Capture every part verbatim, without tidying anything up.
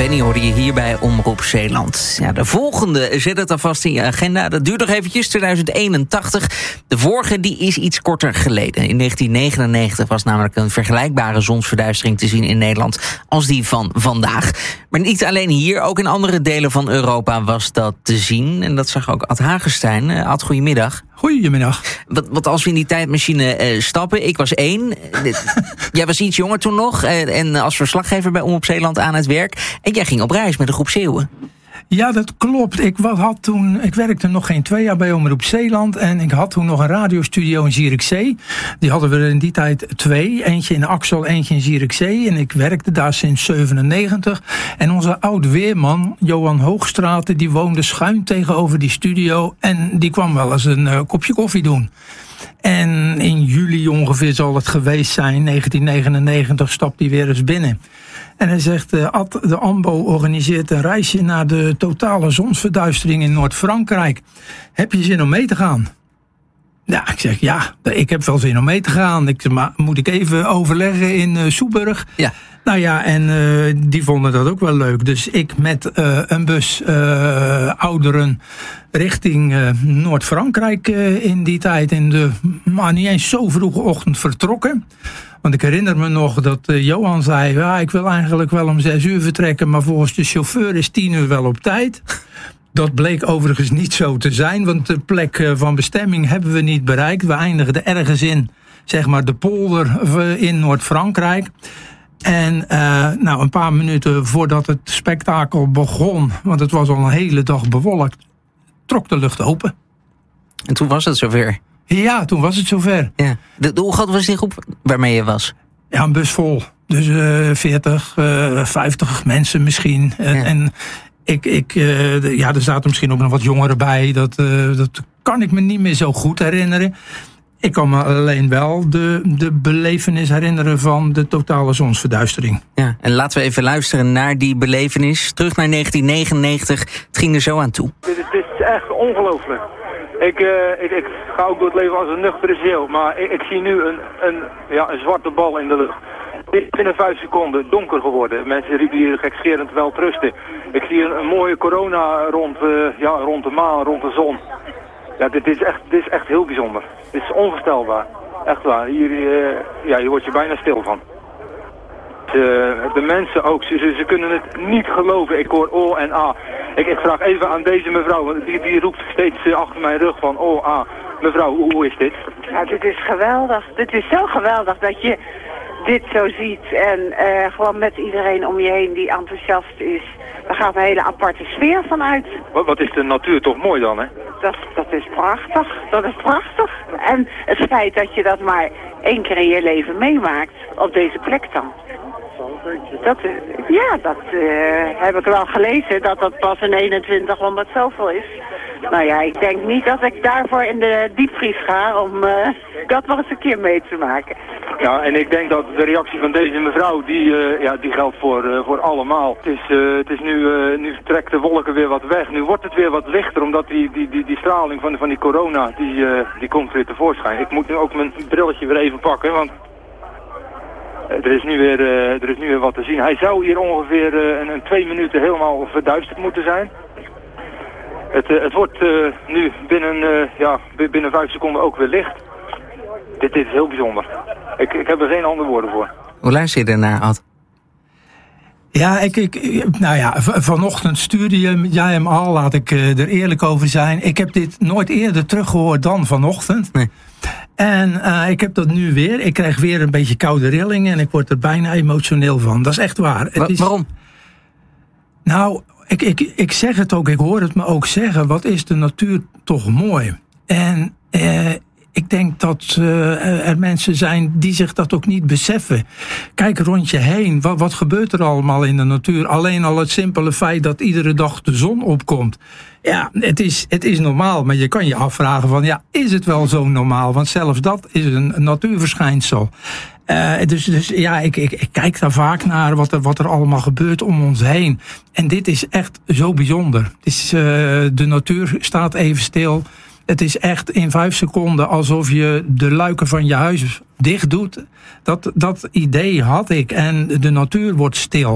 Benny hoorde je hier bij Omroep Zeeland. Ja, de volgende, zet het alvast in je agenda. Dat duurt nog eventjes, tweeduizend eenentachtig. De vorige die is iets korter geleden. In negentien negenennegentig was namelijk een vergelijkbare zonsverduistering te zien in Nederland als die van vandaag. Maar niet alleen hier, ook in andere delen van Europa was dat te zien. En dat zag ook Ad Hagestein. Uh, Ad, goedemiddag. Goedemiddag. Wat, wat als we in die tijdmachine uh, stappen? Ik was één. Jij was iets jonger toen nog. Uh, en als verslaggever bij Omroep Zeeland aan het werk. En jij ging op reis met een groep Zeeuwen. Ja, dat klopt. Ik, wat had toen, ik werkte nog geen twee jaar bij Omroep Zeeland. En ik had toen nog een radiostudio in Zierikzee. Die hadden we in die tijd twee. Eentje in Axel, eentje in Zierikzee. En ik werkte daar sinds zevenennegentig. En onze oud-weerman, Johan Hoogstraten, die woonde schuin tegenover die studio. En die kwam wel eens een uh, kopje koffie doen. En in juli ongeveer zal het geweest zijn, negentien negenennegentig, stapt hij weer eens binnen. En hij zegt, uh, Ad, de AMBO organiseert een reisje naar de totale zonsverduistering in Noord-Frankrijk. Heb je zin om mee te gaan? Ja, ik zeg, ja, ik heb wel zin om mee te gaan. Ik zeg, maar moet ik even overleggen in uh, Soeburg? Ja. Nou ja, en uh, die vonden dat ook wel leuk. Dus ik met uh, een bus uh, ouderen richting uh, Noord-Frankrijk uh, in die tijd. In de, maar niet eens zo vroege ochtend vertrokken. Want ik herinner me nog dat uh, Johan zei, ja, ik wil eigenlijk wel om zes uur vertrekken, maar volgens de chauffeur is tien uur wel op tijd. Dat bleek overigens niet zo te zijn, want de plek uh, van bestemming hebben we niet bereikt. We eindigden ergens in, zeg maar, de polder uh, in Noord-Frankrijk. En uh, nou, een paar minuten voordat het spektakel begon, want het was al een hele dag bewolkt, trok de lucht open. En toen was het zover? Ja, toen was het zover. Ja. De, de, hoe groot was die groep waarmee je was? Ja, een bus vol. Dus uh, veertig, uh, vijftig mensen misschien. En, ja. en ik, ik, uh, de, ja, er zaten misschien ook nog wat jongeren bij. Dat, uh, dat kan ik me niet meer zo goed herinneren. Ik kan me alleen wel de, de belevenis herinneren van de totale zonsverduistering. Ja, en laten we even luisteren naar die belevenis. Terug naar negentien negenennegentig. Het ging er zo aan toe. Dit is, dit is echt ongelooflijk. Ik, uh, ik, ik ga ook door het leven als een nuchtere Zeeuw, maar ik, ik zie nu een, een, ja, een zwarte bal in de lucht. Dit is binnen vijf seconden donker geworden. Mensen riepen hier gekscherend wel rusten. Ik zie een, een mooie corona rond, uh, ja, rond de maan, rond de zon. Ja, dit is echt, dit is echt heel bijzonder. Dit is onvoorstelbaar. Echt waar. Hier, uh, ja, hier word je bijna stil van. De, de mensen ook, ze, ze, ze kunnen het niet geloven. Ik hoor O en A. Ik, ik vraag even aan deze mevrouw, want die, die roept steeds achter mijn rug van O, A. Mevrouw, hoe, hoe is dit? Ja, dit is geweldig. Dit is zo geweldig dat je dit zo ziet. En uh, gewoon met iedereen om je heen die enthousiast is. Daar gaat een hele aparte sfeer van uit. Wat, wat is de natuur toch mooi dan, hè? Dat, dat is prachtig. Dat is prachtig. En het feit dat je dat maar één keer in je leven meemaakt, op deze plek dan. Dat, ja, dat uh, heb ik wel gelezen, dat dat pas in eenentwintighonderd zoveel is. Nou ja, ik denk niet dat ik daarvoor in de diepvries ga om uh, dat nog eens een keer mee te maken. Ja, en ik denk dat de reactie van deze mevrouw, die, uh, ja, die geldt voor, uh, voor allemaal. Het is, uh, het is nu, uh, nu trekt de wolken weer wat weg. Nu wordt het weer wat lichter, omdat die, die, die, die straling van, van die corona, die, uh, die komt weer tevoorschijn. Ik moet nu ook mijn brilletje weer even pakken, want Er is, nu weer, uh, er is nu weer wat te zien. Hij zou hier ongeveer uh, een, een twee minuten helemaal verduisterd moeten zijn. Het, uh, het wordt uh, nu binnen, uh, ja, binnen vijf seconden ook weer licht. Dit, dit is heel bijzonder. Ik, ik heb er geen andere woorden voor. Hoe luister je ernaar, Ad? Ja, ik, ik, nou ja, vanochtend stuurde je, jij hem al, laat ik uh, er eerlijk over zijn. Ik heb dit nooit eerder teruggehoord dan vanochtend. Nee. En uh, ik heb dat nu weer. Ik krijg weer een beetje koude rillingen en ik word er bijna emotioneel van. Dat is echt waar. Wa- het is, waarom? Nou, ik, ik, ik zeg het ook, ik hoor het me ook zeggen. Wat is de natuur toch mooi? En uh, ik denk dat uh, er mensen zijn die zich dat ook niet beseffen. Kijk rond je heen. Wat, wat gebeurt er allemaal in de natuur? Alleen al het simpele feit dat iedere dag de zon opkomt. Ja, het is, het is normaal. Maar je kan je afvragen van, ja, is het wel zo normaal? Want zelfs dat is een, een natuurverschijnsel. Uh, dus, dus ja, ik, ik, ik kijk daar vaak naar wat er, wat er allemaal gebeurt om ons heen. En dit is echt zo bijzonder. Het is, uh, de natuur staat even stil. Het is echt in vijf seconden alsof je de luiken van je huis dicht doet. Dat, dat idee had ik. En de natuur wordt stil.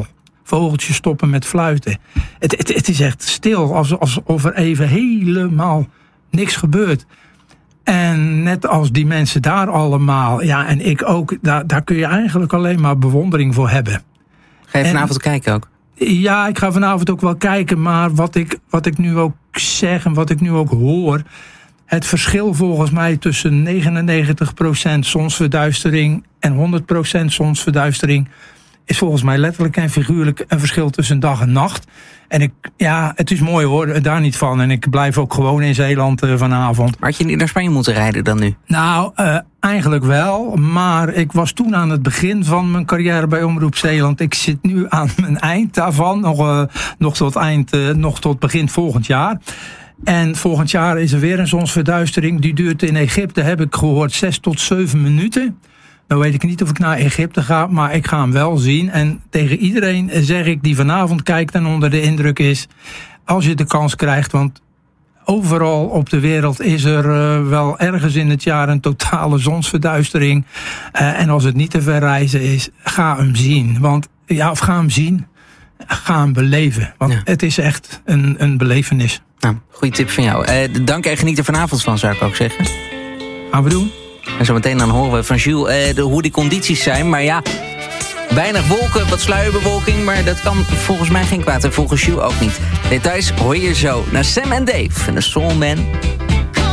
Vogeltjes stoppen met fluiten. Het, het, het is echt stil, alsof, alsof er even helemaal niks gebeurt. En net als die mensen daar allemaal, ja, en ik ook, daar, daar kun je eigenlijk alleen maar bewondering voor hebben. Ga je vanavond en, kijken ook? Ja, ik ga vanavond ook wel kijken, maar wat ik, wat ik nu ook zeg en wat ik nu ook hoor, het verschil volgens mij tussen negenennegentig procent zonsverduistering en honderd procent zonsverduistering is volgens mij letterlijk en figuurlijk een verschil tussen dag en nacht. En ik, ja, het is mooi hoor, daar niet van. En ik blijf ook gewoon in Zeeland uh, vanavond. Maar had je niet naar Spanje moeten rijden dan nu? Nou, uh, eigenlijk wel. Maar ik was toen aan het begin van mijn carrière bij Omroep Zeeland. Ik zit nu aan mijn eind daarvan. Nog, uh, nog, tot, eind, uh, nog tot begin volgend jaar. En volgend jaar is er weer een zonsverduistering. Die duurt in Egypte, heb ik gehoord, zes tot zeven minuten. Nou weet ik niet of ik naar Egypte ga, maar ik ga hem wel zien. En tegen iedereen zeg ik die vanavond kijkt en onder de indruk is, als je de kans krijgt, want overal op de wereld is er uh, wel ergens in het jaar een totale zonsverduistering. Uh, en als het niet te ver reizen is, ga hem zien. Want, ja, of ga hem zien, ga hem beleven. Want ja. Het is echt een, een belevenis. Nou, goede tip van jou. Uh, dank en geniet er vanavond van, zou ik ook zeggen. Gaan we doen. En zometeen dan horen we van Jules uh, de, hoe die condities zijn. Maar ja, weinig wolken, wat sluierbewolking. Maar dat kan volgens mij geen kwaad. En volgens Jules ook niet. Details hoor je zo naar Sam en Dave en de Soul Man.